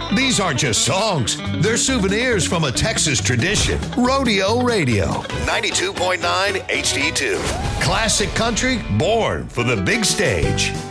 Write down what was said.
These aren't just songs. They're souvenirs from a Texas tradition. Rodeo Radio, 92.9 HD2. Classic country born for the big stage.